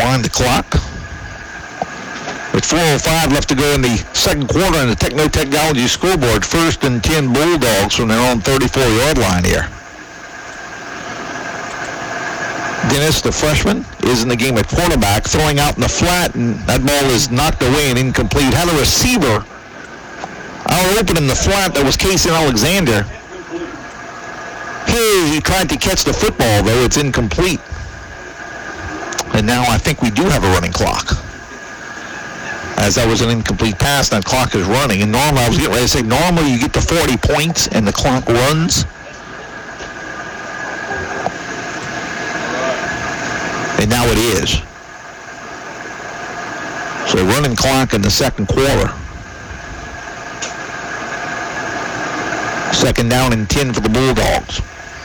rewind the clock. With 4:05 left to go in the second quarter on the Techno-Technology scoreboard, 1st and 10 Bulldogs from their own 34-yard line here. Dennis, the freshman, is in the game at quarterback, throwing out in the flat, and that ball is knocked away and incomplete. Had a receiver out open in the flat. That was Casey Alexander. Here he tried to catch the football, though. It's incomplete. And now I think we do have a running clock, as that was an incomplete pass. That clock is running. And normally, I was getting ready to say, normally you get to 40 points and the clock runs. And now it is. So running clock in the second quarter. 2nd down and 10 for the Bulldogs.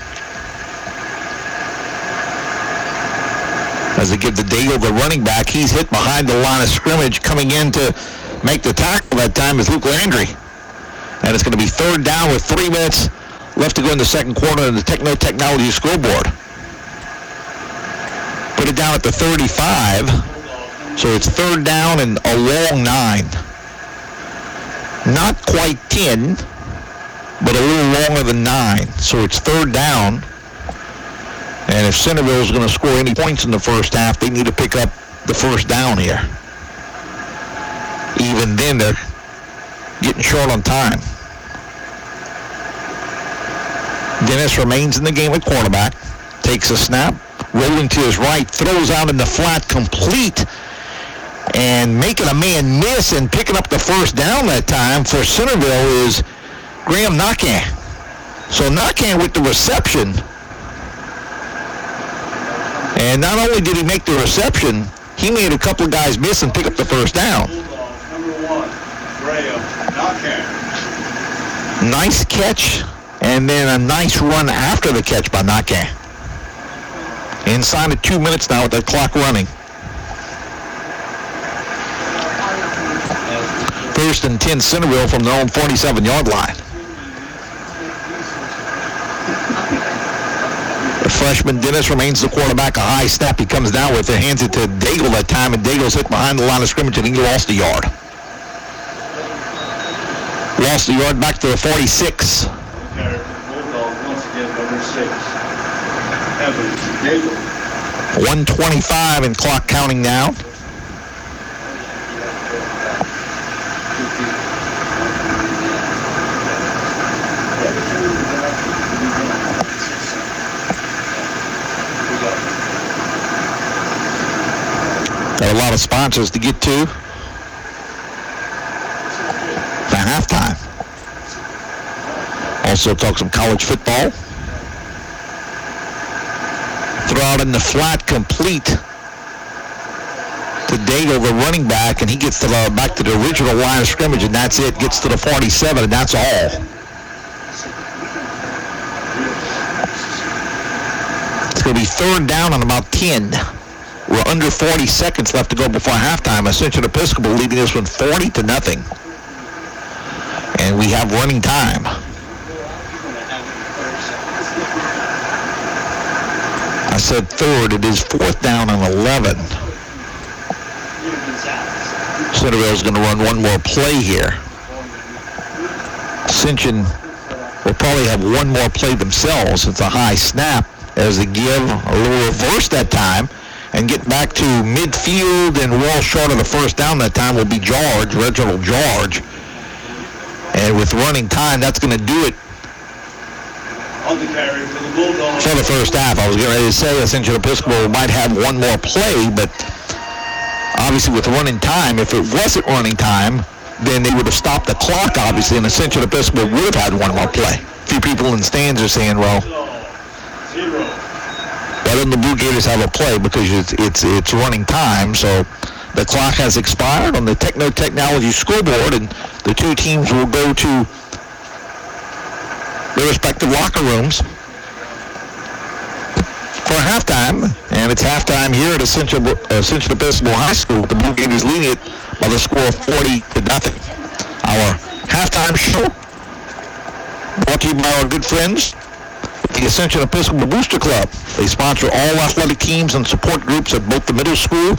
As they give the Daigle, the running back, he's hit behind the line of scrimmage. Coming in to make the tackle that time is Luke Landry. And it's going to be 3rd down with 3 minutes left to go in the second quarter in the Techno-Technology scoreboard. Put it down at the 35. So it's 3rd down and a long 9. Not quite 10, but a little longer than 9. So it's 3rd down. And if Centerville is going to score any points in the first half, they need to pick up the 1st down here. Even then, they're getting short on time. Dennis remains in the game at quarterback. Takes a snap, rolling to his right, throws out in the flat, complete, and making a man miss and picking up the 1st down that time for Centerville is Graham Nakan. So Nakan with the reception. And not only did he make the reception, he made a couple of guys miss and pick up the 1st down. Number 1, Graham Nakan. Nice catch, and then a nice run after the catch by Nakan. Inside of 2 minutes now with that clock running. 1st and 10 Centerville from their own 47-yard line. The freshman Dennis remains the quarterback. A high snap he comes down with it, hands it to Daigle that time, and Daigle's hit behind the line of scrimmage and he lost a yard. Lost a yard back to the 46. Once again, number 6. Evans, Daigle. 1:25 and clock counting now. Got a lot of sponsors to get to for halftime. Also talk some college football. Throw out in the flat, complete to Daigle, the running back, and he gets to the, back to the original line of scrimmage, and that's it. Gets to the 47, and that's all. It's going to be 3rd down on about 10. We're under 40 seconds left to go before halftime. Ascension Episcopal leading this one 40-0. And we have running time. I said 3rd. It is 4th down and 11. Centerville's going to run one more play here. Ascension will probably have one more play themselves. It's a high snap as they give a little reverse that time and get back to midfield, and well short of the 1st down that time will be George, Reginald George. And with running time, that's going to do it On the carry for the Bulldogs. for the first half. I was getting ready to say Ascension Episcopal might have one more play, but obviously with running time, if it wasn't running time, then they would have stopped the clock, obviously, and Ascension Episcopal would have had one more play. A few people in the stands are saying, well, why don't the Blue Gators have a play, because it's running time. So the clock has expired on the Techno-Technology scoreboard, and the two teams will go to their respective locker rooms for halftime. And it's halftime here at Ascension Episcopal High School. The Blue Gators leading it by the score of 40-0. Our halftime show brought to you by our good friends, the Ascension Episcopal Booster Club. They sponsor all athletic teams and support groups at both the middle school